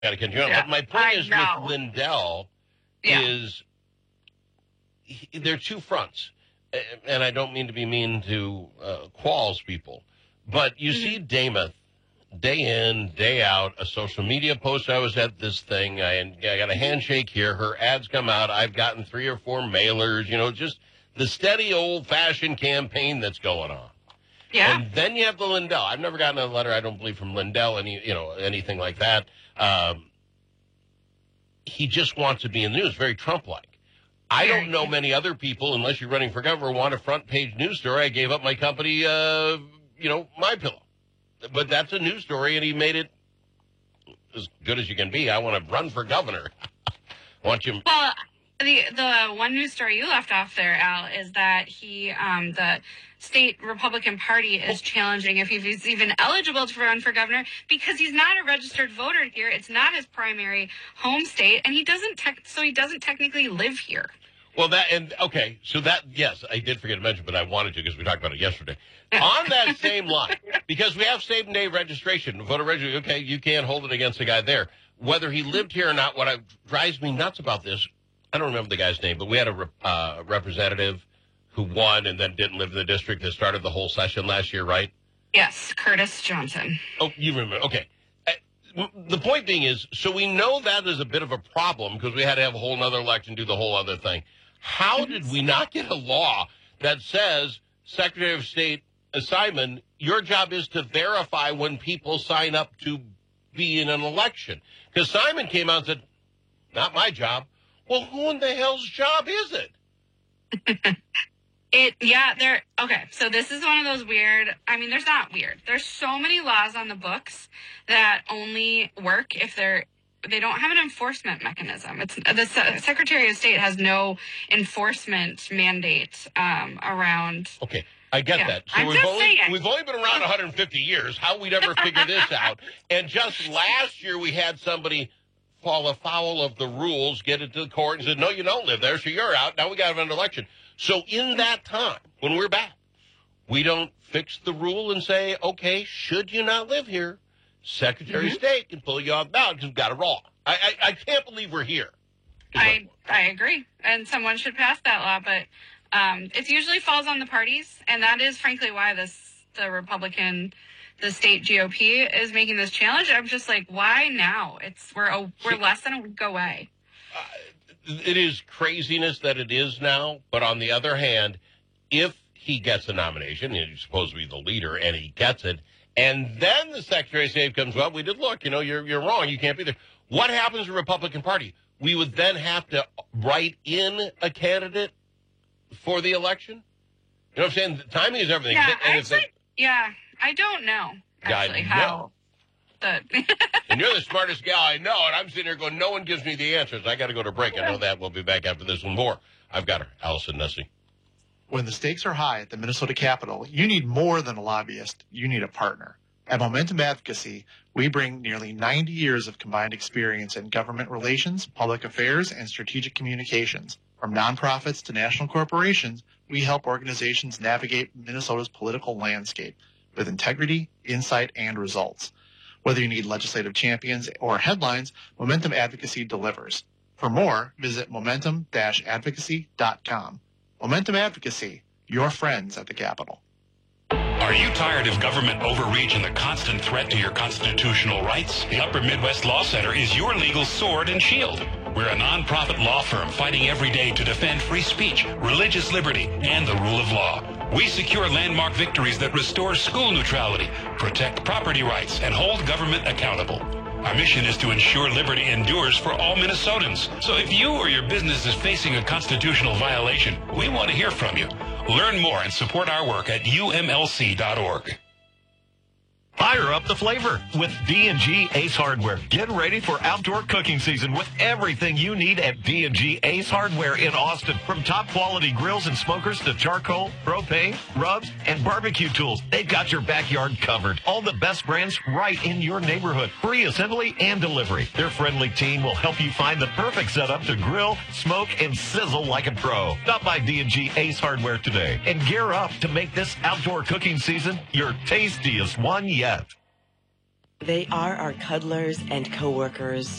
Got to continue on. But my point is with Lindell is there are two fronts. And I don't mean to be mean to Qualls people, but you see Dameth day in, day out, a social media post. I was at this thing. I got a handshake here. Her ads come out. I've gotten 3 or 4 mailers, just the steady old-fashioned campaign that's going on. Yeah. And then you have the Lindell. I've never gotten a letter, I don't believe, from Lindell, anything like that. He just wants to be in the news, very Trump-like. I don't know many other people, unless you're running for governor, want a front-page news story. I gave up my company, MyPillow. But that's a news story, and he made it as good as you can be. I want to run for governor. Well, the one news story you left off there, Al, is that the state Republican Party is challenging if he's even eligible to run for governor because he's not a registered voter here. It's not his primary home state, and he doesn't technically live here. Well, yes, I did forget to mention, but I wanted to because we talked about it yesterday. On that same line, because we have same-day registration, voter registration, okay, you can't hold it against the guy there. Whether he lived here or not, what drives me nuts about this, I don't remember the guy's name, but we had a representative who won and then didn't live in the district that started the whole session last year, right? Yes, Curtis Johnson. Oh, you remember. Okay. The point being is, so we know that is a bit of a problem because we had to have a whole other election, do the whole other thing. How did we not get a law that says, Secretary of State Simon, your job is to verify when people sign up to be in an election? Because Simon came out and said, not my job. Well, who in the hell's job is it? Okay, so this is one of those weird, there's not weird. There's so many laws on the books that only work if they don't have an enforcement mechanism. The Secretary of State has no enforcement mandate around. Okay, I get that. So we've only been around 150 years. How we'd ever figure this out? And just last year we had somebody fall afoul of the rules, get it to the court, and said, no, you don't live there, so you're out. Now we got to have an election. So in that time, when we're back, we don't fix the rule and say, okay, should you not live here, Secretary of State can pull you off the ballot because we've got it wrong. I can't believe we're here. I agree. And someone should pass that law, but it usually falls on the parties, and that is frankly why the state GOP is making this challenge. I'm just like, why now? We're less than a week away. It is craziness that it is now, but on the other hand, if he gets a nomination, and he's supposed to be the leader, and he gets it, and then the Secretary of State comes, well, we did look, you're wrong, you can't be there. What happens to the Republican Party? We would then have to write in a candidate for the election? You know what I'm saying? The timing is everything. Yeah, I don't know, actually, how. And you're the smartest gal I know, and I'm sitting here going, no one gives me the answers. I got to go to break. I know that. We'll be back after this one more. I've got her, Allison Nessie. When the stakes are high at the Minnesota Capitol, you need more than a lobbyist. You need a partner. At Momentum Advocacy, we bring nearly 90 years of combined experience in government relations, public affairs, and strategic communications. From nonprofits to national corporations, we help organizations navigate Minnesota's political landscape with integrity, insight, and results. Whether you need legislative champions or headlines, Momentum Advocacy delivers. For more, visit momentum-advocacy.com. Momentum Advocacy, your friends at the Capitol. Are you tired of government overreach and the constant threat to your constitutional rights? The Upper Midwest Law Center is your legal sword and shield. We're a nonprofit law firm fighting every day to defend free speech, religious liberty, and the rule of law. We secure landmark victories that restore school neutrality, protect property rights, and hold government accountable. Our mission is to ensure liberty endures for all Minnesotans. So if you or your business is facing a constitutional violation, we want to hear from you. Learn more and support our work at umlc.org. Fire up the flavor with D&G Ace Hardware. Get ready for outdoor cooking season with everything you need at D&G Ace Hardware in Austin. From top quality grills and smokers to charcoal, propane, rubs, and barbecue tools, they've got your backyard covered. All the best brands right in your neighborhood. Free assembly and delivery. Their friendly team will help you find the perfect setup to grill, smoke, and sizzle like a pro. Stop by D&G Ace Hardware today and gear up to make this outdoor cooking season your tastiest one yet. They are our cuddlers and coworkers.